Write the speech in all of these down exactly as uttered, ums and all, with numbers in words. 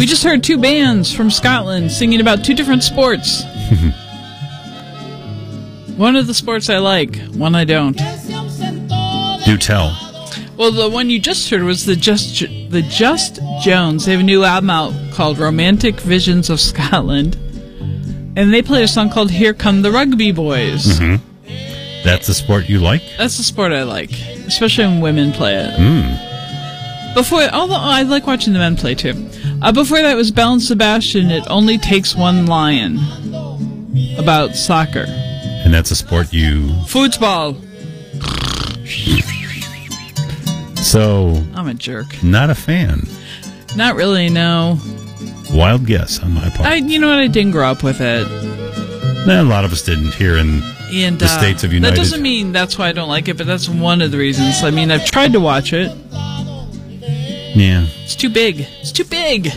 just heard two bands from Scotland singing about two different sports. One of the sports I like, one I don't. Do tell. Well, the one you just heard was the Just the Just Jones. They have a new album out called Romantic Visions of Scotland. And they played a song called Here Come the Rugby Boys. Mm-hmm. That's the sport you like? That's the sport I like, especially when women play it. Mm. Before, although I like watching the men play too. Uh, before that was Belle and Sebastian, It Only Takes One Lion, about soccer. And that's a sport you... Football. So... I'm a jerk. Not a fan. Not really, no. Wild guess on my part. I, you know what, I didn't grow up with it. Nah, a lot of us didn't here in and, the uh, States of United. That doesn't mean that's why I don't like it, but that's one of the reasons. I mean, I've tried to watch it. Yeah. It's too big. It's too big.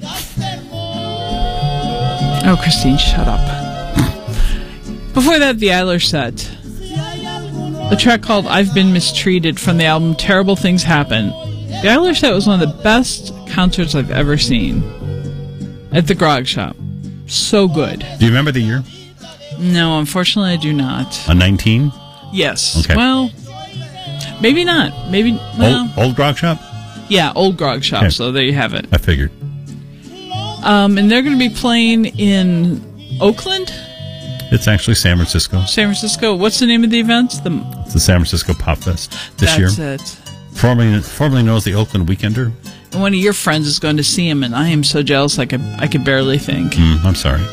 Oh, Christine, shut up. Before that, the Eiler set. A track called I've Been Mistreated from the album Terrible Things Happen. The Eiler set was one of the best concerts I've ever seen. At the Grog Shop. So good. Do you remember the year? No, unfortunately I do not. A nineteen? Yes. Okay. Well, maybe not. Maybe, well. Old, old Grog Shop? Yeah, old Grog Shop, Okay. so there you have it. I figured. Um, and they're going to be playing in Oakland? It's actually San Francisco. San Francisco. What's the name of the event? The, It's the San Francisco Pop Fest this that's year. it. Formerly, formerly known as the Oakland Weekender. And one of your friends is going to see him, and I am so jealous I could, I could barely think. Mm, I'm sorry.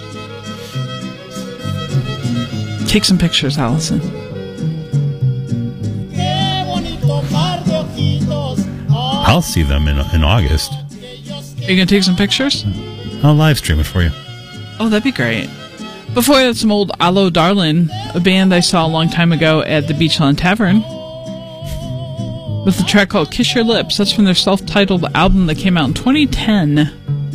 Take some pictures, Allison. I'll see them in in August. Are you going to take some pictures? I'll live stream it for you. Oh, that'd be great. Before that, some old Allo Darlin', a band I saw a long time ago at the Beachland Tavern, with a track called Kiss Your Lips. That's from their self-titled album that came out in twenty ten.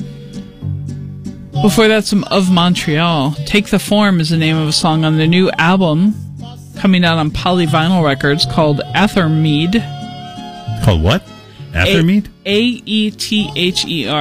Before that, some Of Montreal. Take the Form is the name of a song on their new album coming out on Polyvinyl Records called Athermead. Called what? Athermead? A E T H E R.